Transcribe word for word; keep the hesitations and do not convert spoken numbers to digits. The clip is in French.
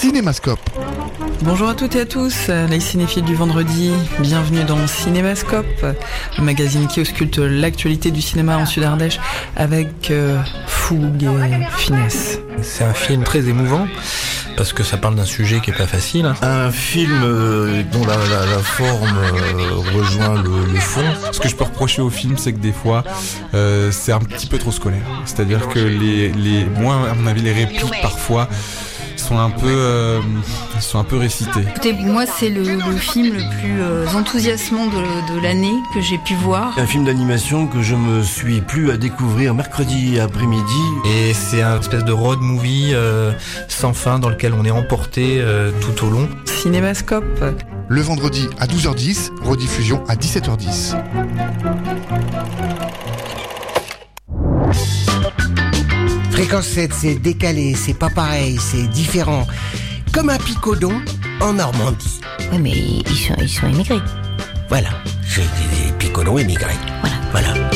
Cinémascope. Bonjour à toutes et à tous, les cinéphiles du vendredi, bienvenue dans Cinémascope, le magazine qui ausculte l'actualité du cinéma en Sud-Ardèche avec euh, fougue et finesse. C'est un film très émouvant parce que ça parle d'un sujet qui est pas facile. Un film euh, dont la, la, la forme euh, rejoint le, le fond. Ce que je peux reprocher au film, c'est que des fois, euh, c'est un petit peu trop scolaire. C'est-à-dire que les, les, moi, à mon avis, les répliques parfois sont un peu, euh, sont un peu récitées. Écoutez, moi, c'est le, le film le plus euh, enthousiasmant de, de l'année que j'ai pu voir. Un film d'animation que je me suis plu à découvrir mercredi après-midi. Et c'est un espèce de road movie euh, sans fin dans lequel on est emporté euh, tout au long. Cinémascope. Le vendredi à douze heures dix, rediffusion à dix-sept heures dix. Fréquence sept, c'est décalé, c'est pas pareil, c'est différent. Comme un picodon en Normandie. Oui, mais ils sont, ils sont émigrés. Voilà, j'ai des picodons émigrés. Voilà. Voilà.